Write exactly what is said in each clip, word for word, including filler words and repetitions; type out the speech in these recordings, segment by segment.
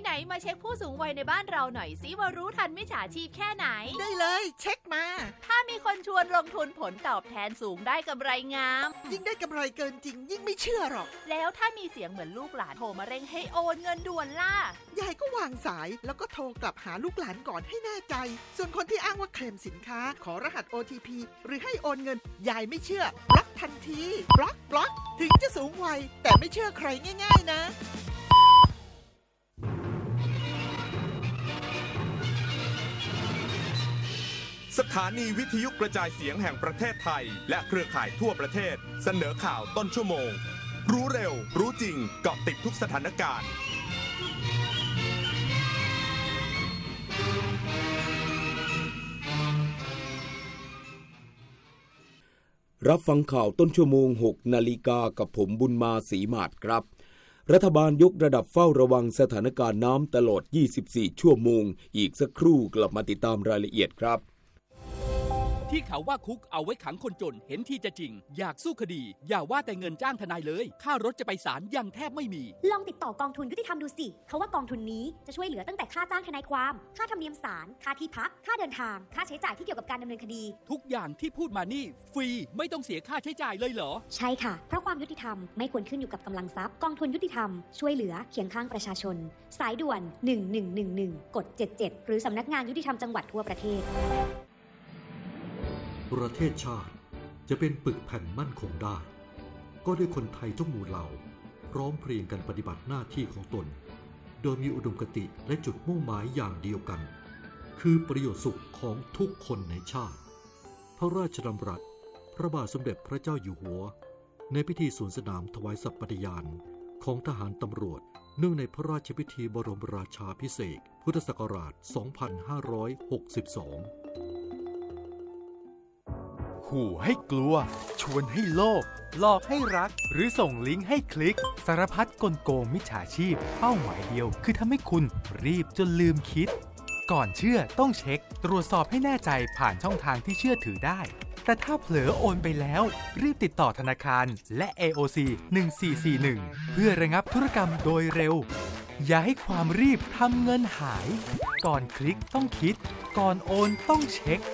ไหนๆมาเช็คผู้สูงวัยในบ้านเราหน่อยสิว่ารู้ทันมิจฉาชีพแค่ไหนได้เลยเช็คมาถ้ามีคนชวนลงทุนผลตอบแทนสูงได้กำไรงามยิ่งได้กำไรเกินจริงยิ่งไม่เชื่อหรอกแล้วถ้ามีเสียงเหมือนลูกหลานโทรมาเร่งให้โอนเงินด่วนล่ะยายก็วางสายแล้วก็โทรกลับหาลูกหลานก่อนให้แน่ใจส่วนคนที่อ้างว่าเคลมสินค้าขอรหัส โอ ที พี หรือให้โอนเงินยายไม่เชื่อบล็อกทันทีบล็อกบล็อกถึงจะสูงวัยแต่ไม่เชื่อใครง่ายๆนะสถานีวิทยุกระจายเสียงแห่งประเทศไทยและเครือข่ายทั่วประเทศเสนอข่าวต้นชั่วโมงรู้เร็วรู้จริงเกาะติดทุกสถานการณ์รับฟังข่าวต้นชั่วโมง หกนาฬิกากับผมบุญมาศรีมาศครับรัฐบาลยกระดับเฝ้าระวังสถานการณ์น้ำตลอดยี่สิบสี่ชั่วโมงอีกสักครู่กลับมาติดตามรายละเอียดครับที่เขาว่าคุกเอาไว้ขังคนจนเห็นที่จะจริงอยากสู้คดีอย่าว่าแต่เงินจ้างทนายเลยค่ารถจะไปศาลยังแทบไม่มีลองติดต่อกองทุนยุติธรรมดูสิเขาว่ากองทุนนี้จะช่วยเหลือตั้งแต่ค่าจ้างทนายความค่าธรรมเนียมศาลค่าที่พักค่าเดินทางค่าใช้จ่ายที่เกี่ยวกับการดำเนินคดีทุกอย่างที่พูดมานี่ฟรีไม่ต้องเสียค่าใช้จ่ายเลยเหรอใช่ค่ะเพราะความยุติธรรมไม่ควรขึ้นอยู่กับกำลังทรัพย์กองทุนยุติธรรมช่วยเหลือเคียงข้างประชาชนสายด่วนหนึ่งหนึ่งหนึ่งหนึ่งกดเจ็ดเจ็ดหรือสำนักงานยุติธรรมจังหวัดทั่วประเทศประเทศชาติจะเป็นปึกแผ่นมั่นคงได้ก็ด้วยคนไทยทุกหมู่เหล่าพร้อมเพรียงกันปฏิบัติหน้าที่ของตนโดยมีอุดมคติและจุดมุ่งหมายอย่างเดียวกันคือประโยชน์สุขของทุกคนในชาติพระราชดำรัสพระบาทสมเด็จพระเจ้าอยู่หัวในพิธีสวนสนามถวายสัตย์ปฏิญาณของทหารตำรวจเนื่องในพระราชพิธีบรมราชาภิเษกพุทธศักราชสองพันห้าร้อยหกสิบสองขู่ให้กลัวชวนให้โลภหลอกให้รักหรือส่งลิงก์ให้คลิกสารพัดกลโกงมิจฉาชีพเป้าหมายเดียวคือทำให้คุณรีบจนลืมคิดก่อนเชื่อต้องเช็คตรวจสอบให้แน่ใจผ่านช่องทางที่เชื่อถือได้แต่ถ้าเผลอโอนไปแล้วรีบติดต่อธนาคารและ เอ โอ ซี หนึ่งสี่สี่หนึ่งเพื่อระงับธุรกรรมโดยเร็วอย่าให้ความรีบทำเงินหายก่อนคลิกต้องคิดก่อนโอนต้องเช็ค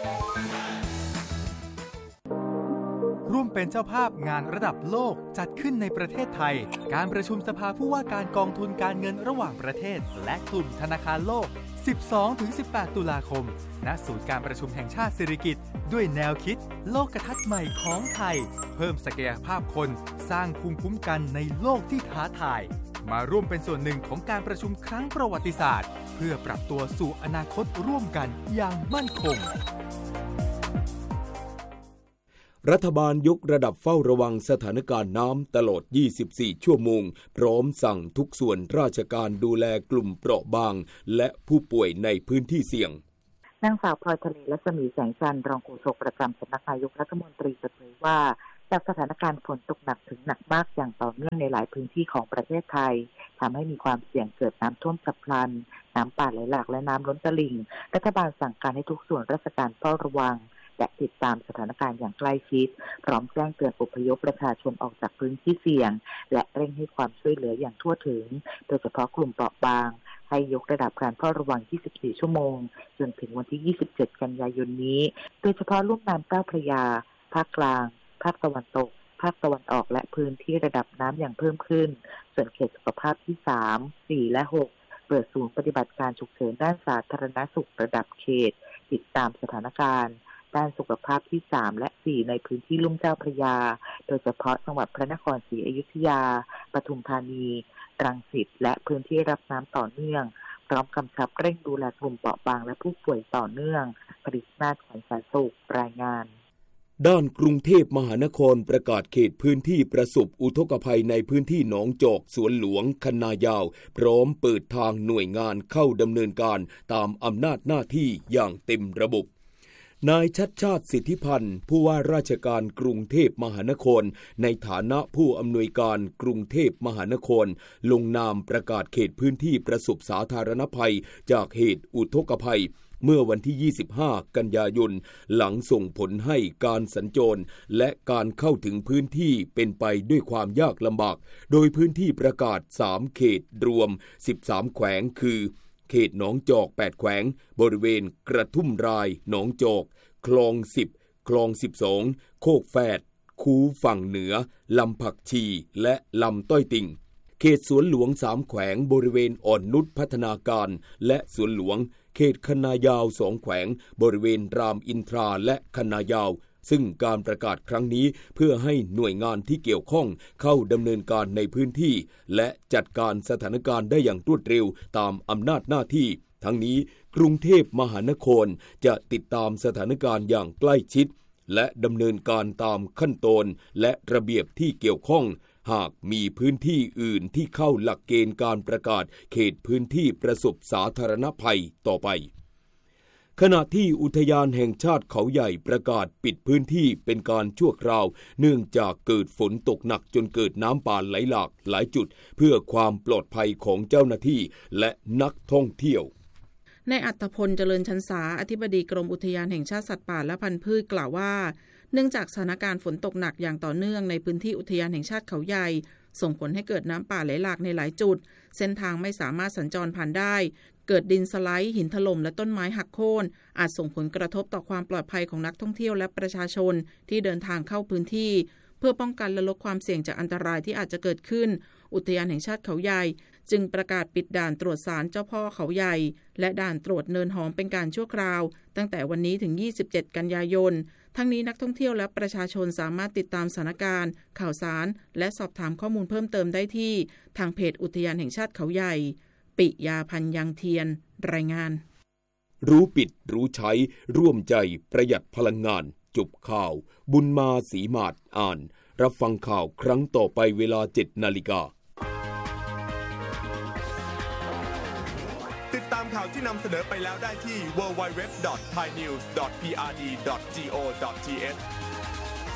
ร่วมเป็นเจ้าภาพงานระดับโลกจัดขึ้นในประเทศไทยการประชุมสภาผู้ว่าการกองทุนการเงินระหว่างประเทศและกลุ่มธนาคารโลก สิบสองถึงสิบแปด ตุลาคมณศูนย์การประชุมแห่งชาติสิริกิติ์ด้วยแนวคิดโลกทัศน์ใหม่ของไทยเพิ่มศักยภาพคนสร้างภูมิคุ้มกันในโลกที่ท้าทายมาร่วมเป็นส่วนหนึ่งของการประชุมครั้งประวัติศาสตร์เพื่อปรับตัวสู่อนาคตร่วมกันอย่างมั่นคงรัฐบาลยกระดับเฝ้าระวังสถานการณ์น้ำตลอดยี่สิบสี่ชั่วโมงพร้อมสั่งทุกส่วนราชการดูแลกลุ่มเปราะบางและผู้ป่วยในพื้นที่เสี่ยงนางสาวพลอยทะเลรัศมีแสงจันทร์รองโฆษกประจำสำนักนายกรัฐมนตรีเปิดเผยว่าจากสถานการณ์ฝนตกหนักถึงหนักมากอย่างต่อเนื่องในหลายพื้นที่ของประเทศไทยทำให้มีความเสี่ยงเกิดน้ำท่วมฉับพลันน้ำป่าไหลหลากและน้ำล้นตลิ่งรัฐบาลสั่งการให้ทุกส่วนราชการเฝ้าระวังและติดตามสถานการณ์อย่างใกล้ชิดพร้อมแจ้งเตือนอพยพประชาชนออกจากพื้นที่เสี่ยงและเร่งให้ความช่วยเหลืออย่างทั่วถึงโดยเฉพาะกลุ่มเปราะบางให้ยกระดับการเฝ้าระวังยี่สิบสี่ชั่วโมงจนถึงวันที่ยี่สิบเจ็ดกันยายนนี้โดยเฉพาะลุ่มน้ำเจ้าพระยาภาคกลางภาคตะวันตกภาคตะวันออกและพื้นที่ระดับน้ำอย่างเพิ่มขึ้นส่วนเขตสุขภาพที่สาม สี่และหกเปิดศูนย์ปฏิบัติการฉุกเฉินด้านสาธารณสุขระดับเขตติดตามสถานการณ์ด้านสุขภาพที่สามและสี่ในพื้นที่ลุ่มเจ้าพระยาโดยเฉพาะจังหวัดพระนครศรีอยุธยาปทุมธานีรังสิตและพื้นที่รับน้ำต่อเนื่องพร้อมกำชับเร่งดูแลกลุ่มเปราะบางและผู้ป่วยต่อเนื่องปริศนาถขวัญสารสุขรายงานด้านกรุงเทพมหานครประกาศเขตพื้นที่ประสบอุทกภัยในพื้นที่หนองจอกสวนหลวงคันนายาวพร้อมเปิดทางหน่วยงานเข้าดำเนินการตามอำนาจหน้าที่อย่างเต็มระบบนายชัชชาติสิทธิพันธ์ผู้ว่าราชการกรุงเทพมหานครในฐานะผู้อำนวยการกรุงเทพมหานครลงนามประกาศเขตพื้นที่ประสบสาธารณภัยจากเหตุอุทกภัยเมื่อวันที่ยี่สิบห้ากันยายนหลังส่งผลให้การสัญจรและการเข้าถึงพื้นที่เป็นไปด้วยความยากลำบากโดยพื้นที่ประกาศสามเขตรวมสิบสามแขวงคือเขตหนองจอกแปดแขวงบริเวณกระทุ่มรายหนองจอกคลองสิบคลองสิบสองโคกแฝดคูฝั่งเหนือลำผักชีและลำต้อยติ่งเขตสวนหลวงสามแขวงบริเวณอ่อนนุชพัฒนาการและสวนหลวงเขตคณายาวสองแขวงบริเวณรามอินทราและคณายาวซึ่งการประกาศครั้งนี้เพื่อให้หน่วยงานที่เกี่ยวข้องเข้าดำเนินการในพื้นที่และจัดการสถานการณ์ได้อย่างรวดเร็วตามอำนาจหน้าที่ทั้งนี้กรุงเทพมหานครจะติดตามสถานการณ์อย่างใกล้ชิดและดำเนินการตามขั้นตอนและระเบียบที่เกี่ยวข้องหากมีพื้นที่อื่นที่เข้าหลักเกณฑ์การประกาศเขตพื้นที่ประสบสาธารณภัยต่อไปขณะที่อุทยานแห่งชาติเขาใหญ่ประกาศปิดพื้นที่เป็นการชั่วคราวเนื่องจากเกิดฝนตกหนักจนเกิดน้ำป่าไหลหลากหลายจุดเพื่อความปลอดภัยของเจ้าหน้าที่และนักท่องเที่ยวนายอัตพลเจริญชันษาอธิบดีกรมอุทยานแห่งชาติสัตว์ป่าและพันธุ์พืชกล่าวว่าเนื่องจากสถานการณ์ฝนตกหนักอย่างต่อเนื่องในพื้นที่อุทยานแห่งชาติเขาใหญ่ส่งผลให้เกิดน้ำป่าไหลหลากในหลายจุดเส้นทางไม่สามารถสัญจรผ่านได้เกิดดินสไลด์หินถล่มและต้นไม้หักโค่นอาจส่งผลกระทบต่อความปลอดภัยของนักท่องเที่ยวและประชาชนที่เดินทางเข้าพื้นที่เพื่อป้องกันและลดความเสี่ยงจากอันตรายที่อาจจะเกิดขึ้นอุทยานแห่งชาติเขาใหญ่จึงประกาศปิดด่านตรวจศาลเจ้าพ่อเขาใหญ่และด่านตรวจเนินหอมเป็นการชั่วคราวตั้งแต่วันนี้ถึงยี่สิบเจ็ดกันยายนทั้งนี้นักท่องเที่ยวและประชาชนสามารถติดตามสถานการณ์ข่าวสารและสอบถามข้อมูลเพิ่มเติมได้ที่ทางเพจอุทยานแห่งชาติเขาใหญ่ปิยาพันธ์ยังเทียนรายงานรู้ปิดรู้ใช้ร่วมใจประหยัดพลังงานจบข่าวบุญมาศรีมาศอ่านรับฟังข่าวครั้งต่อไปเวลา เจ็ดนาฬิกาติดตามข่าวที่นำเสนอไปแล้วได้ที่ ดับเบิลยู ดับเบิลยู ดับเบิลยู ดอท ไทยนิวส์ ดอท พี อาร์ ดี ดอท จี โอ ดอท ที เอช